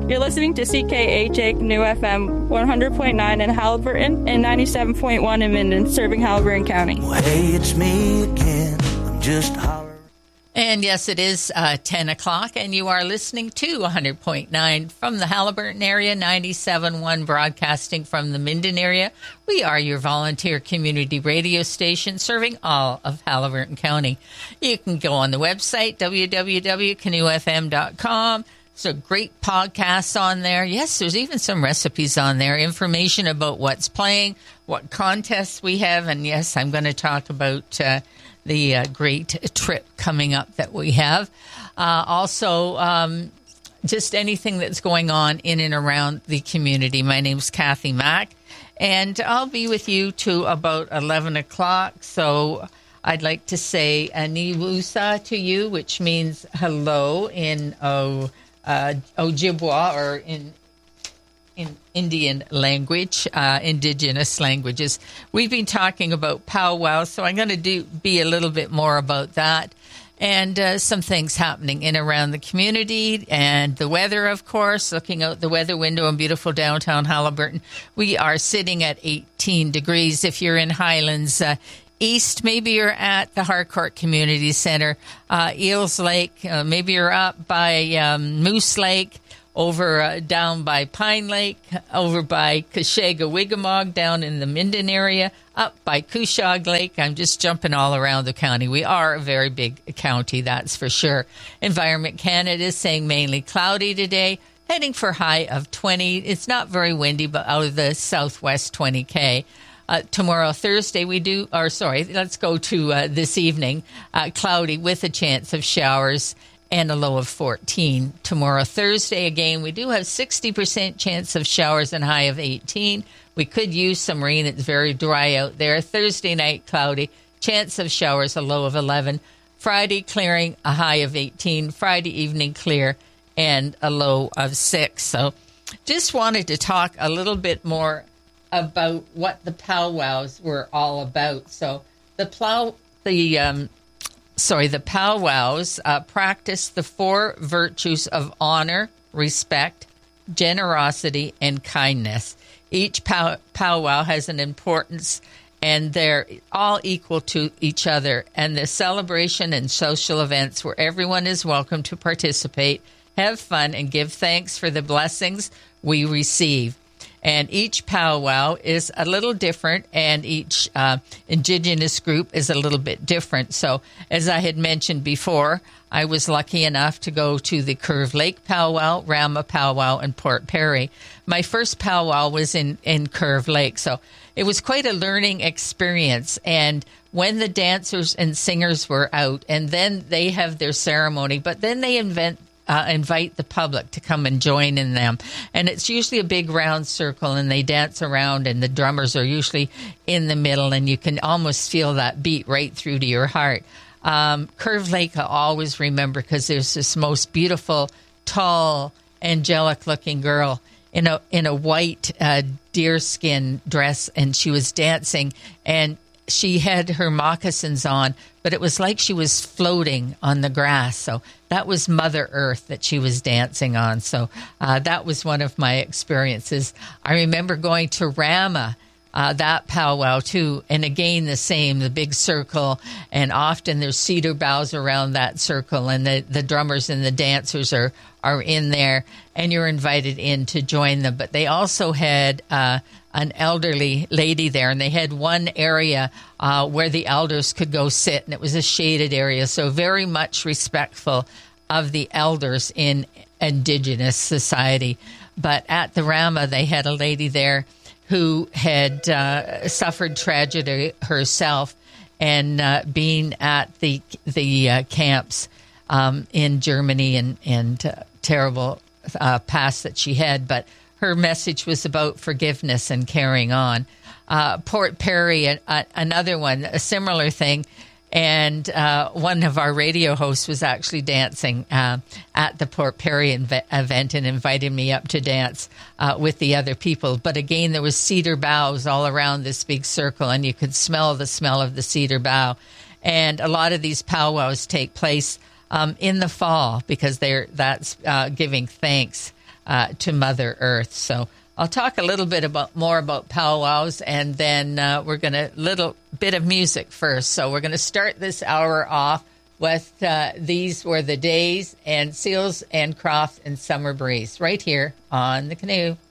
You're listening to CKHA New FM 100.9 in Haliburton and 97.1 in Minden, serving Haliburton County. Well, hey, it's me again. I'm just hollering. And yes, it is 10 o'clock, and you are listening to 100.9 from the Haliburton area, 97.1 broadcasting from the Minden area. We are your volunteer community radio station serving all of Haliburton County. You can go on the website, www.canoefm.com. So great podcasts on there. Yes, there's even some recipes on there, information about what's playing, what contests we have, and yes, I'm going to talk about the great trip coming up that we have. Also, just anything that's going on in and around the community. My name's Kathy Mack, and I'll be with you to about 11 o'clock. So I'd like to say Aniwusa to you, which means hello in Ojibwa, or in Indian language, indigenous languages. We've been talking about powwows, so I'm going to be a little bit more about that, and some things happening in around the community, and the weather, of course. Looking out the weather window in beautiful downtown Haliburton, we are sitting at 18 degrees. If you're in Highlands East, maybe you're at the Harcourt Community Center, Eels Lake, maybe you're up by Moose Lake, over down by Pine Lake, over by Kashaga-Wigamog, down in the Minden area, up by Cushog Lake. I'm just jumping all around the county. We are a very big county, that's for sure. Environment Canada is saying mainly cloudy today, heading for high of 20. It's not very windy, but out of the southwest 20K. Tomorrow, Thursday, let's go to this evening. Cloudy with a chance of showers and a low of 14. Tomorrow, Thursday, again, we do have 60% chance of showers and high of 18. We could use some rain. It's very dry out there. Thursday night, cloudy, chance of showers, a low of 11. Friday, clearing, a high of 18. Friday evening, clear, and a low of 6. So just wanted to talk a little bit more about what the powwows were all about. So the powwows practice the 4 virtues of honor, respect, generosity, and kindness. Each powwow has an importance, and they're all equal to each other. And the celebration and social events where everyone is welcome to participate, have fun, and give thanks for the blessings we receive. And each powwow is a little different, and each indigenous group is a little bit different. So, as I had mentioned before, I was lucky enough to go to the Curve Lake powwow, Rama powwow, and Port Perry. My first powwow was in Curve Lake, so it was quite a learning experience. And when the dancers and singers were out, and then they have their ceremony, but then they invite the public to come and join in them. And it's usually a big round circle, and they dance around, and the drummers are usually in the middle, and you can almost feel that beat right through to your heart. Curve Lake I always remember, because there's this most beautiful, tall, angelic-looking girl in a white deerskin dress, and she was dancing, and she had her moccasins on, but it was like she was floating on the grass. So that was Mother Earth that she was dancing on. So that was one of my experiences. I remember going to Rama, that powwow too, and again the same, the big circle, and often there's cedar boughs around that circle, and the drummers and the dancers are in there, and you're invited in to join them. But they also had an elderly lady there, and they had one area where the elders could go sit, and it was a shaded area, so very much respectful of the elders in Indigenous society. But at the Rama, they had a lady there who had suffered tragedy herself, and being at the camps in Germany, and terrible past that she had, but her message was about forgiveness and carrying on. Port Perry, another one, a similar thing. And one of our radio hosts was actually dancing at the Port Perry event and invited me up to dance with the other people. But again, there was cedar boughs all around this big circle, and you could smell the smell of the cedar bough. And a lot of these powwows take place in the fall, because that's giving thanks to Mother Earth. So I'll talk a little bit more about powwows, and then we're going to little bit of music first. So we're going to start this hour off with These Were the Days and Seals and Crofts and Summer Breeze right here on The Canoe.